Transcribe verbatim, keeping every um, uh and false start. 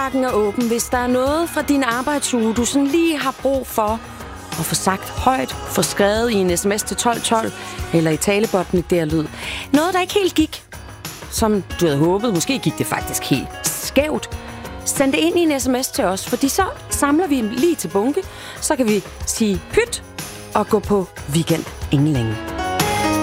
Indbakken er åben, hvis der er noget fra din arbejdsuge, du sådan lige har brug for at få sagt højt, få skrevet i en sms til tolv tolv, eller i talebotten i der lyd. Noget, der ikke helt gik, som du havde håbet. Måske gik det faktisk helt skævt. Send det ind i en sms til os, fordi så samler vi lige til bunke. Så kan vi sige pyt og gå på weekend inden længe.